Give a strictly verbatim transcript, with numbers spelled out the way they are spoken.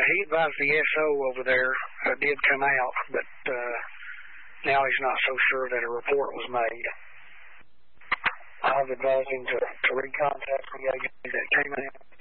he advised the S O over there uh, did come out, but uh, now he's not so sure that a report was made. I've advised him to, to recontact the agency that came out.